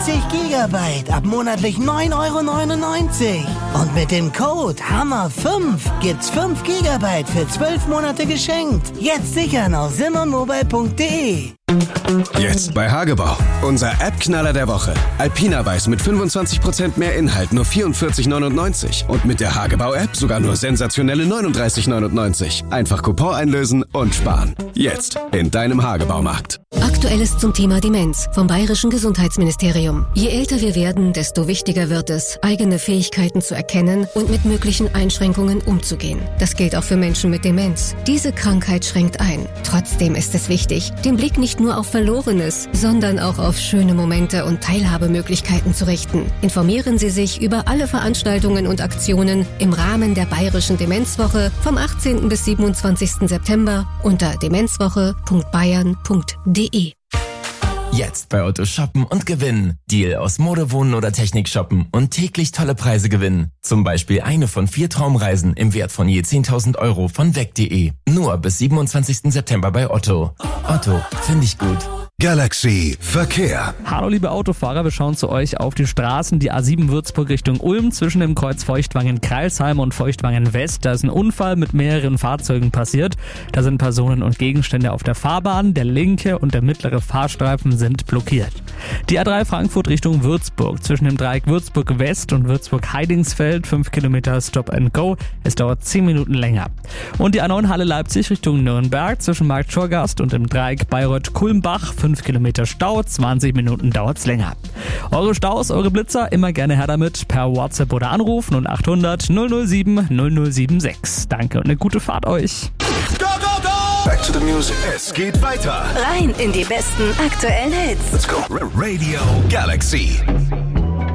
Gigabyte ab monatlich 9,99 €. Und mit dem Code HAMMER5 gibt's 5 Gigabyte für 12 Monate geschenkt. Jetzt sichern auf simonmobile.de. Jetzt bei Hagebau. Unser App-Knaller der Woche. Alpina Weiß mit 25% mehr Inhalt, nur 44,99 €. Und mit der Hagebau-App sogar nur sensationelle 39,99 €. Einfach Coupon einlösen und sparen. Jetzt in deinem Hagebaumarkt. Aktuelles zum Thema Demenz vom Bayerischen Gesundheitsministerium. Je älter wir werden, desto wichtiger wird es, eigene Fähigkeiten zu erkennen und mit möglichen Einschränkungen umzugehen. Das gilt auch für Menschen mit Demenz. Diese Krankheit schränkt ein. Trotzdem ist es wichtig, den Blick nicht nur auf Verlorenes, sondern auch auf schöne Momente und Teilhabemöglichkeiten zu richten. Informieren Sie sich über alle Veranstaltungen und Aktionen im Rahmen der Bayerischen Demenzwoche vom 18. bis 27. September unter demenzwoche.bayern.de. Jetzt bei Otto shoppen und gewinnen. Deal aus Mode, Wohnen oder Technik shoppen und täglich tolle Preise gewinnen. Zum Beispiel eine von 4 Traumreisen im Wert von je 10.000 € von weg.de. Nur bis 27. September bei Otto. Otto, finde ich gut. Galaxy Verkehr. Hallo liebe Autofahrer, wir schauen zu euch auf die Straßen, die A7 Würzburg Richtung Ulm zwischen dem Kreuz Feuchtwangen-Kreilsheim und Feuchtwangen-West. Da ist ein Unfall mit mehreren Fahrzeugen passiert. Da sind Personen und Gegenstände auf der Fahrbahn, der linke und der mittlere Fahrstreifen sind blockiert. Die A3 Frankfurt Richtung Würzburg zwischen dem Dreieck Würzburg-West und Würzburg-Heidingsfeld 5 Kilometer Stop and Go. Es dauert 10 Minuten länger. Und die A9 Halle Leipzig Richtung Nürnberg zwischen Markt Schorgast und dem Dreieck Bayreuth-Kulmbach 5 Kilometer Stau, 20 Minuten dauert's länger. Eure Staus, eure Blitzer, immer gerne her damit per WhatsApp oder anrufen und 800 007 0076. Danke und eine gute Fahrt euch. Go, go, go! Back to the music. Es geht weiter. Rein in die besten aktuellen Hits. Let's go. Radio Galaxy.